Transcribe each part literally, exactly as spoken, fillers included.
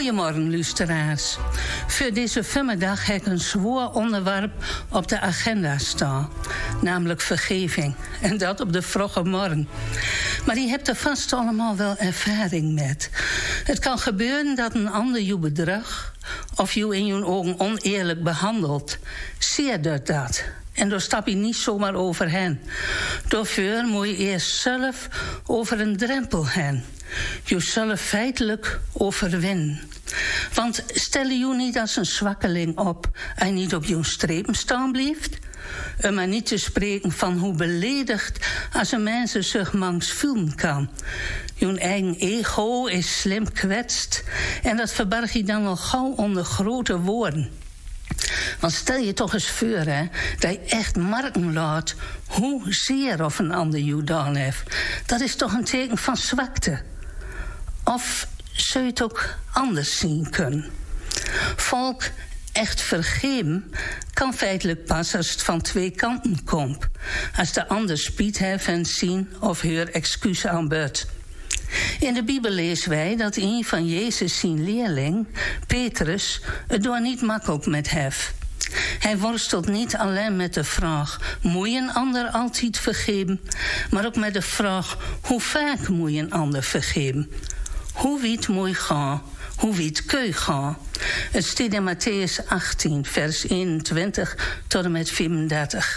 Goedemorgen, luisteraars. Voor deze vanmiddag heb ik een zwaar onderwerp op de agenda staan. Namelijk vergeving. En dat op de vroege morgen. Maar die hebt er vast allemaal wel ervaring met. Het kan gebeuren dat een ander je bedraagt of je in je ogen oneerlijk behandelt. Zeer dat dat. En daar stap je niet zomaar over hen. Daarvoor moet je eerst zelf over een drempel heen. Jezelf feitelijk overwinnen. Want stel je niet als een zwakkeling op en niet op je strepen staan blijft. Om maar niet te spreken van hoe beledigd als een mens zich mangs voelen kan. Je eigen ego is slim kwetst en dat verberg je dan al gauw onder grote woorden. Want stel je toch eens voor, hè, dat je echt merken laat hoezeer of een ander je gedaan heeft. Dat is toch een teken van zwakte. Of zou je het ook anders zien kunnen? Volk echt vergeven kan feitelijk pas als het van twee kanten komt. Als de ander spijt heeft en zien of haar excuus aanbiedt. In de Bijbel lezen wij dat een van Jezus zijn leerling, Petrus, het door niet makkelijk met heeft. Hij worstelt niet alleen met de vraag, moet je een ander altijd vergeven? Maar ook met de vraag, hoe vaak moet je een ander vergeven? Hoe wiet moet je gaan? Hoe wiet kun je gaan? Het staat in Matthäus achttien, vers eenentwintig tot en met vierendertig.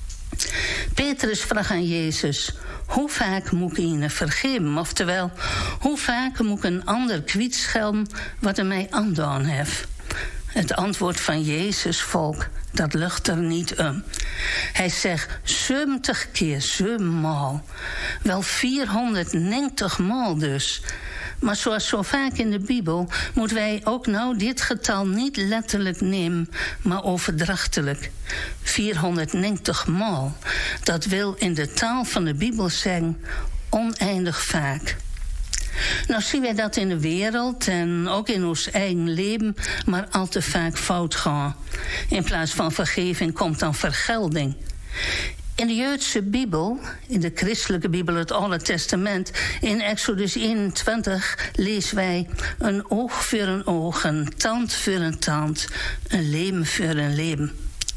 Petrus vraagt aan Jezus, hoe vaak moet ik ihnen vergeven? Oftewel, hoe vaak moet ik een ander kwijtschelden wat hij mij aandaan heeft? Het antwoord van Jezus, volk, dat lucht er niet om. Hij zegt zeventig keer, zeven maal. Wel vierhonderdnegentig maal dus. Maar zoals zo vaak in de Bijbel moeten wij ook nou dit getal niet letterlijk nemen, maar overdrachtelijk. vierhonderdnegentig maal. Dat wil in de taal van de Bijbel zeggen oneindig vaak. Nou zien wij dat in de wereld en ook in ons eigen leven maar al te vaak fout gaan. In plaats van vergeving komt dan vergelding. In de Joodse Bijbel, in de christelijke Bijbel, het Oude Testament, in Exodus eenentwintig lezen wij een oog voor een oog, een tand voor een tand, een leven voor een leven.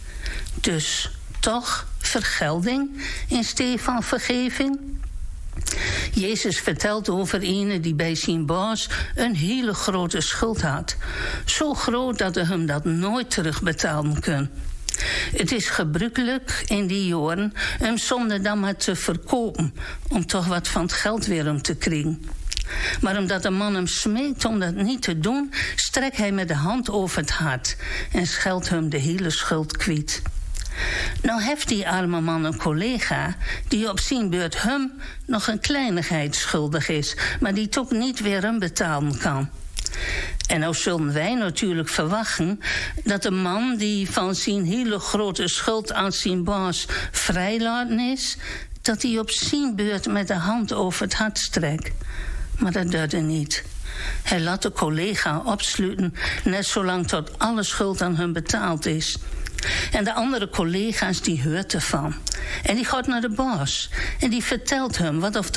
Dus toch vergelding in steeds van vergeving? Jezus vertelt over een die bij zijn baas een hele grote schuld had. Zo groot dat hij hem dat nooit terugbetalen kon. Het is gebruikelijk in die jaren hem zonder dan maar te verkopen, om toch wat van het geld weer om te krijgen. Maar omdat de man hem smeekt om dat niet te doen, strekt hij met de hand over het hart en scheldt hem de hele schuld kwijt. Nou heeft die arme man een collega die op zijn beurt hem nog een kleinigheid schuldig is, maar die toch niet weer hem betalen kan. En nou zullen wij natuurlijk verwachten dat de man die van zijn hele grote schuld aan zijn baas vrijlaten is, dat hij op zijn beurt met de hand over het hart strekt. Maar dat doet hij niet. Hij laat de collega opsluiten, net zolang tot alle schuld aan hem betaald is. En de andere collega's die hoort ervan. En die gaat naar de baas. En die vertelt hem wat of